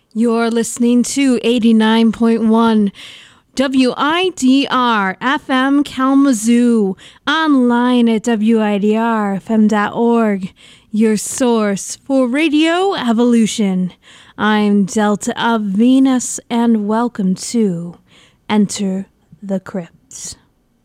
You're listening to 89.1 WIDR FM Kalamazoo, online at WIDRFM.org, your source for radio evolution. I'm Delta of Venus, and welcome to Enter the Crypt.